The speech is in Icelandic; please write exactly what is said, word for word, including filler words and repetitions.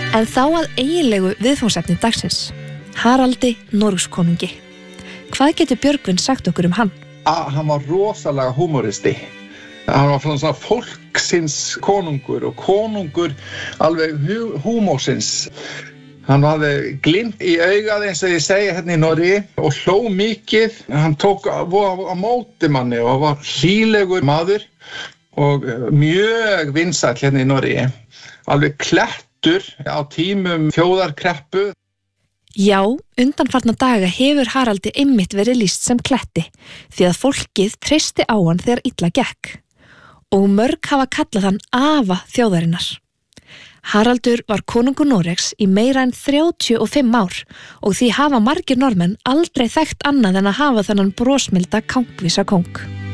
En þá að eiginlegu viðfangsefni dagsins, Haraldi Noregskonungi. Hvað getur Björgvin sagt okkur um hann? Ah, hann var rosalega humoristi. Hann var svona fólksins konungur og konungur alveg húmórsins. Hann hafði glimt í augað eins og ég segi hérna í Noregi og hló mikið. Hann tók á, á móti manni og var hlýlegur maður og mjög vinsæll hérna í Noregi. Alveg klettur á tímum þjóðarkreppu. Já, undanfarna daga hefur Haraldi einmitt verið lýst sem kletti því að fólkið treysti á hann þegar illa gekk. Og mörg hafa kallað hann afa þjóðarinnar. Haraldur var konungur Noregs í meira en þrjátíu og fimm ár og því hafa margir Normenn aldrei þekkt annað en að hafa þennan brosmilda kankvísa kóng.